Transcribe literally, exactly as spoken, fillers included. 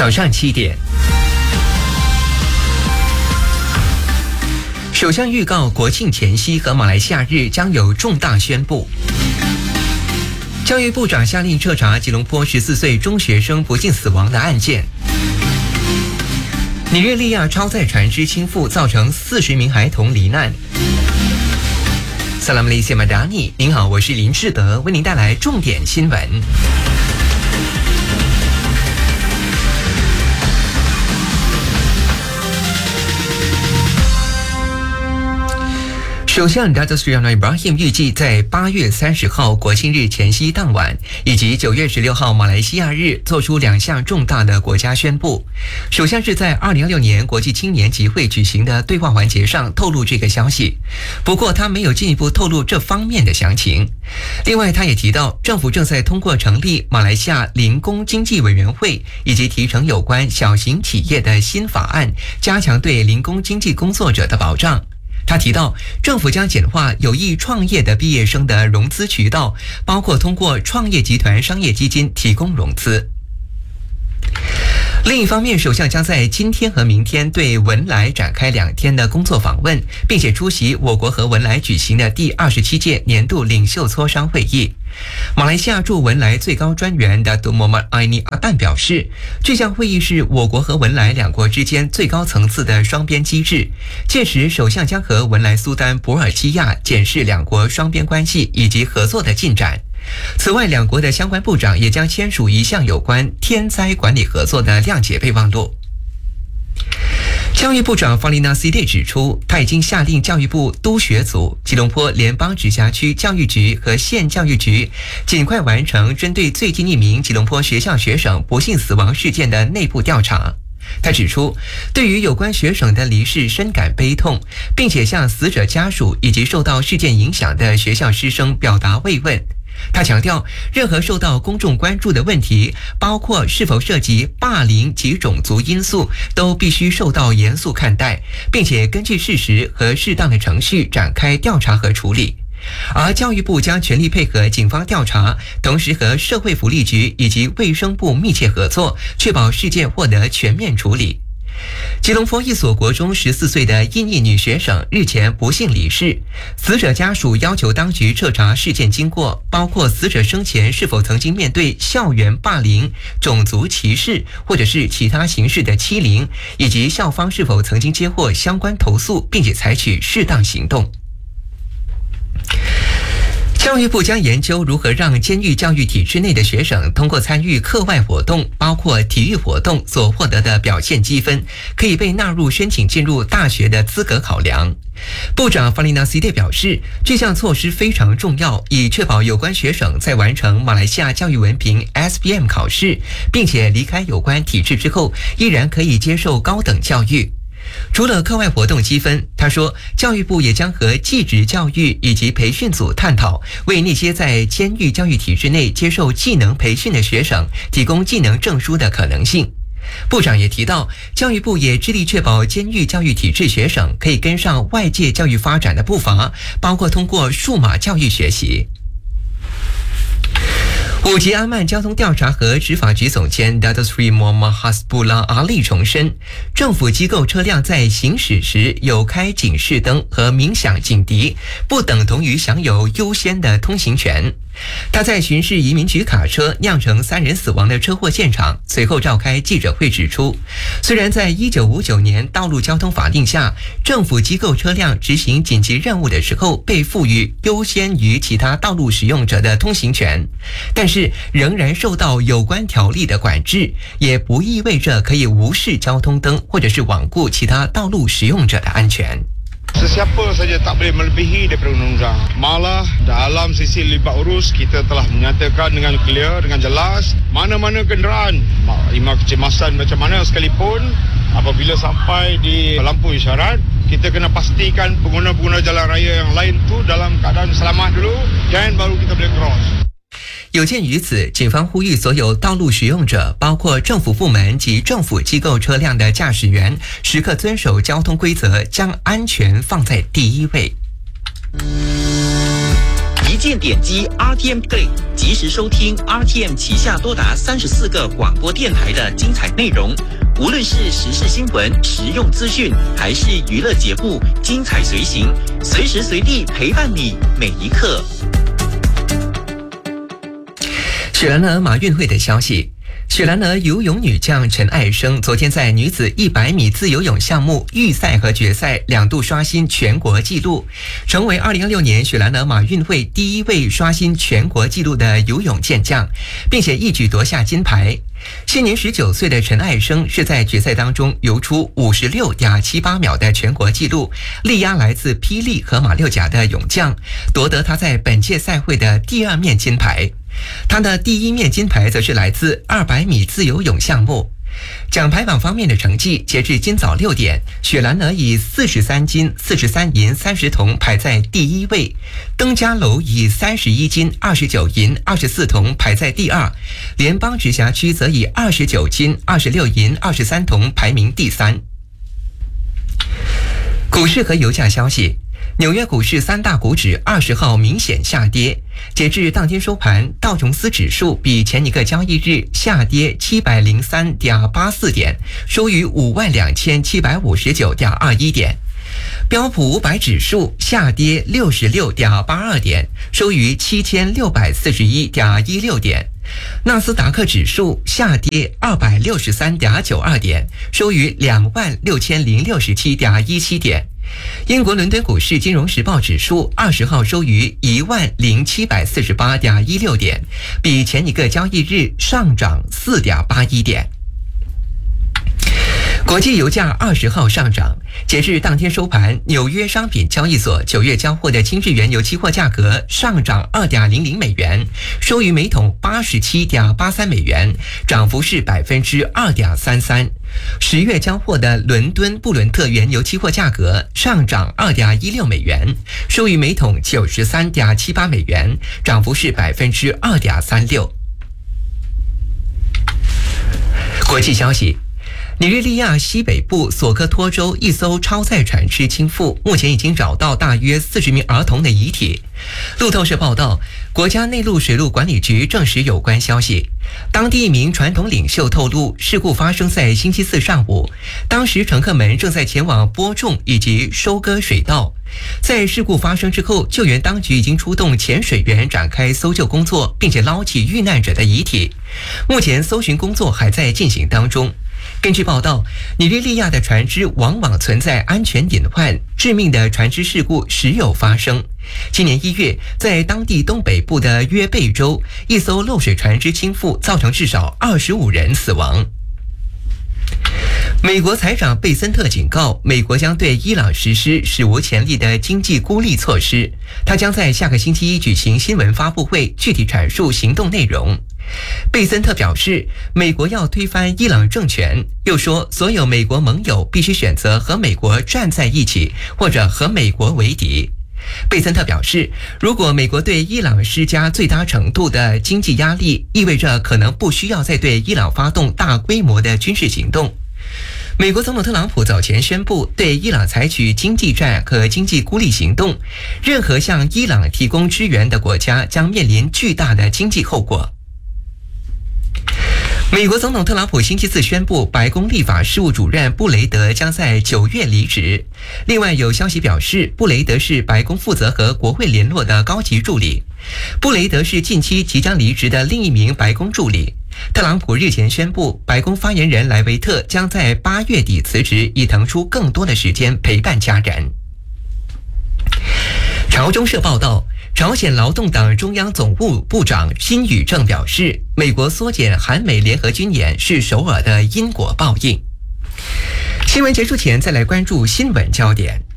早上七点，首相预告国庆前夕和马来西亚日将有重大宣布。教育部长下令彻查吉隆坡十四岁中学生不幸死亡的案件。尼日利亚超载船只倾覆，造成四十名孩童罹难。萨拉姆雷西马达尼，您好，我是林志德，为您带来重点新闻。首相 Datuk Seri Anwar Ibrahim 预计在八月三十号国庆日前夕当晚，以及九月十六号马来西亚日做出两项重大的国家宣布。首相是在二零二六年国际青年集会举行的对话环节上透露这个消息，不过他没有进一步透露这方面的详情。另外，他也提到，政府正在通过成立马来西亚零工经济委员会，以及提成有关小型企业的新法案，加强对零工经济工作者的保障。他提到，政府将简化有意创业的毕业生的融资渠道，包括通过创业集团商业基金提供融资。另一方面，首相将在今天和明天对文莱展开两天的工作访问，并且出席我国和文莱举行的第二十七届年度领袖磋商会议。马来西亚驻文莱最高专员的杜莫曼埃尼阿旦表示，这项会议是我国和文莱两国之间最高层次的双边机制，届时首相将和文莱苏丹博尔基亚检视两国双边关系以及合作的进展。此外，两国的相关部长也将签署一项有关天灾管理合作的谅解备忘录。教育部长法里纳西蒂指出，他已经下令教育部督学组、吉隆坡联邦直辖区教育局和县教育局尽快完成针对最近一名吉隆坡学校学生不幸死亡事件的内部调查。他指出，对于有关学生的离世深感悲痛，并且向死者家属以及受到事件影响的学校师生表达慰问。他强调，任何受到公众关注的问题，包括是否涉及霸凌及种族因素，都必须受到严肃看待，并且根据事实和适当的程序展开调查和处理。而教育部将全力配合警方调查，同时和社会福利局以及卫生部密切合作，确保事件获得全面处理。吉隆坡一所国中十四岁的印尼女学生日前不幸离世，死者家属要求当局彻查事件经过，包括死者生前是否曾经面对校园霸凌、种族歧视或者是其他形式的欺凌，以及校方是否曾经接获相关投诉，并且采取适当行动。教育部将研究如何让监狱教育体制内的学生通过参与课外活动，包括体育活动所获得的表现积分，可以被纳入申请进入大学的资格考量。部长法里纳西蒂表示，这项措施非常重要，以确保有关学生在完成马来西亚教育文凭 S B M 考试，并且离开有关体制之后，依然可以接受高等教育。除了课外活动积分，他说，教育部也将和技职教育以及培训组探讨，为那些在监狱教育体制内接受技能培训的学生提供技能证书的可能性。部长也提到，教育部也致力确保监狱教育体制学生可以跟上外界教育发展的步伐，包括通过数码教育学习。五级阿曼交通调查和执法局总监 Datuk Seri Muhammad Hasbullah Ali 重申，政府机构车辆在行驶时有开警示灯和鸣响警笛，不等同于享有优先的通行权。他在巡视移民局卡车酿成三人死亡的车祸现场，随后召开记者会指出，虽然在一九五九年道路交通法令下，政府机构车辆执行紧急任务的时候被赋予优先于其他道路使用者的通行权，但是仍然受到有关条例的管制，也不意味着可以无视交通灯或者是罔顾其他道路使用者的安全。 Sesiapa saja tak boleh melebihi daripada undang-undang. Malah dalam sisi libat urus, kita telah menyatakan dengan clear, dengan jelas, mana-mana kenderaan, imam kecemasan macam mana sekalipun, apabila sampai di lampu isyarat, kita kena pastikan pengguna-pengguna jalan raya yang lain tu dalam keadaan selamat dulu, dan baru kita boleh cross. 有鉴于此，警方呼吁所有道路使用者，包括政府部门及政府机构车辆的驾驶员，时刻遵守交通规则，将安全放在第一位。 一键点击 R T M Play， 及时收听 R T M 旗下多达三十四个广播电台的精彩内容。无论是时事新闻、实用资讯，还是娱乐节目，精彩随行，随时随地陪伴你每一刻。 雪兰莪马运会的消息。雪兰莪游泳女将陈爱生昨天在女子一百米自由泳项目预赛和决赛两度刷新全国纪录，成为二零二六年雪兰莪马运会第一位刷新全国纪录的游泳健将，并且一举夺下金牌。现年十九岁的陈爱生是在决赛当中游出五十六点七八秒的全国纪录，力压来自霹雳和马六甲的泳将，夺得他在本届赛会的第二面金牌。他的第一面金牌则是来自二百米自由泳项目。奖牌榜方面的成绩，截至今早六点，雪兰莪以四十三金、四十三银、三十铜排在第一位，登嘉楼以三十一金、二十九银、二十四铜排在第二，联邦直辖区则以二十九金、二十六银、二十三铜排名第三。股市和油价消息。纽约股市三大股指二十号明显下跌，截至当天收盘，道琼斯指数比前一个交易日下跌七百零三点八四点，收于五万两千七百五十九点二一点。标普五百指数下跌六十六点八二点，收于七千六百四十一点一六点。纳斯达克指数下跌二百六十三点九二点，收于两万六千零六十七点一七点。英国伦敦股市金融时报指数二十号收于一万零七百四十八点一六点，比前一个交易日上涨四点八一点。国际油价二十号上涨，截至当天收盘，纽约商品交易所九月交货的轻质原油期货价格上涨二点零零美元，收于每桶八十七点八三美元，涨幅是百分之二点三三。十月交货的伦敦布伦特原油期货价格上涨二点一六美元，收于每桶九十三点七八美元，涨幅是百分之二点三六。国际消息。尼日利亚西北部索科托州一艘超载船只倾覆，目前已经找到大约四十名儿童的遗体。路透社报道，国家内陆水路管理局证实有关消息。当地一名传统领袖透露，事故发生在星期四上午，当时乘客们正在前往播种以及收割水稻。在事故发生之后，救援当局已经出动潜水员展开搜救工作，并且捞起遇难者的遗体。目前搜寻工作还在进行当中。根据报道，尼日利亚的船只往往存在安全隐患，致命的船只事故时有发生。今年一月，在当地东北部的约贝州，一艘漏水船只倾覆，造成至少二十五人死亡。美国财长贝森特警告，美国将对伊朗实施史无前例的经济孤立措施。他将在下个星期一举行新闻发布会，具体阐述行动内容。贝森特表示，美国要推翻伊朗政权，又说所有美国盟友必须选择和美国站在一起，或者和美国为敌。贝森特表示，如果美国对伊朗施加最大程度的经济压力，意味着可能不需要再对伊朗发动大规模的军事行动。美国总统特朗普早前宣布对伊朗采取经济战和经济孤立行动，任何向伊朗提供支援的国家将面临巨大的经济后果。美国总统特朗普星期四宣布，白宫立法事务主任布雷德将在九月离职。另外有消息表示，布雷德是白宫负责和国会联络的高级助理。布雷德是近期即将离职的另一名白宫助理。特朗普日前宣布，白宫发言人莱维特将在八月底辞职，以腾出更多的时间陪伴家人。朝中社报道，朝鲜劳动党中央总务部长金宇正表示，美国缩减韩美联合军演是首尔的因果报应。新闻结束前，再来关注新闻焦点。